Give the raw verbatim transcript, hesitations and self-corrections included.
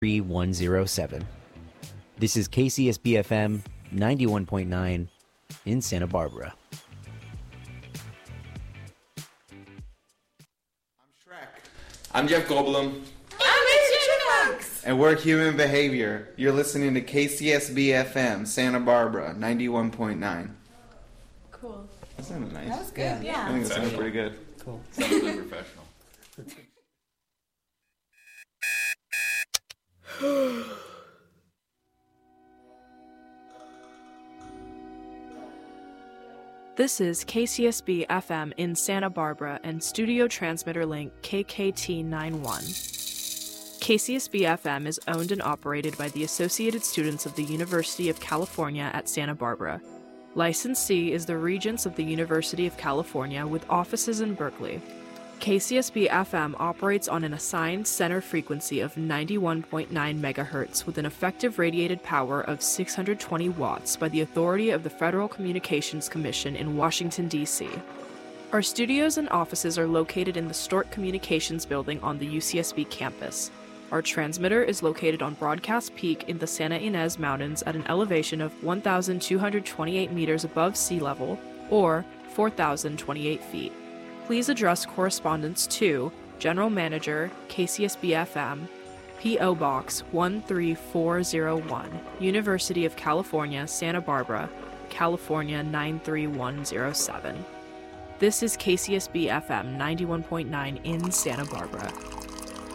three one zero seven. This is K C S B F M ninety-one point nine in Santa Barbara. I'm Jeff Goldblum. I'm Mitch Chipmunks. And we're Human Behavior. You're listening to K C S B F M, Santa Barbara, ninety-one point nine. Cool. That sounded nice. That was good, yeah. yeah. I think that sounded pretty good. Cool. Sounds really professional. This is K C S B F M in Santa Barbara and Studio Transmitter Link K K T ninety-one. K C S B F M is owned and operated by the Associated Students of the University of California at Santa Barbara. Licensee is the Regents of the University of California with offices in Berkeley. K C S B F M operates on an assigned center frequency of ninety-one point nine megahertz with an effective radiated power of six hundred twenty watts by the authority of the Federal Communications Commission in Washington, D C Our studios and offices are located in the Stork Communications Building on the U C S B campus. Our transmitter is located on Broadcast Peak in the Santa Ynez Mountains at an elevation of one thousand two hundred twenty-eight meters above sea level, or four thousand twenty-eight feet. Please address correspondence to General Manager, K C S B F M, P O Box one three four zero one, University of California, Santa Barbara, California nine three one zero seven. This is K C S B F M ninety-one point nine in Santa Barbara.